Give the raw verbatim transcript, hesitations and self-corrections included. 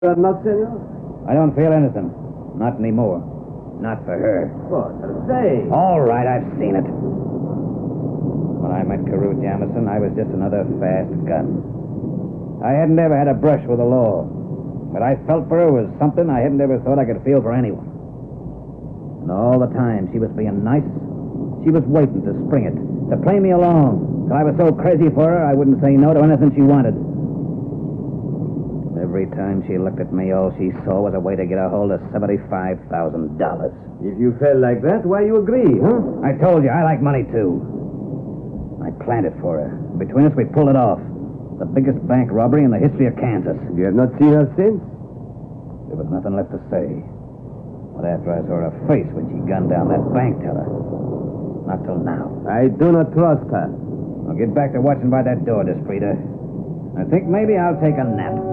Uh, not, senor? I don't feel anything. Not anymore. Not for her. What? Say. All right, I've seen it. When I met Carew Jamison, I was just another fast gun. I hadn't ever had a brush with the law. What I felt for her was something I hadn't ever thought I could feel for anyone. And all the time, she was being nice. She was waiting to spring it, to play me along, till I was so crazy for her I wouldn't say no to anything she wanted. Every time she looked at me, all she saw was a way to get a hold of seventy-five thousand dollars. If you felt like that, why you agree, huh? I told you, I like money, too. I planned it for her. Between us, we pulled it off. The biggest bank robbery in the history of Kansas. You have not seen her since? There was nothing left to say. But after I saw her face when she gunned down that bank teller. Not till now. I do not trust her. I'll get back to watching by that door, Desprita. I think maybe I'll take a nap.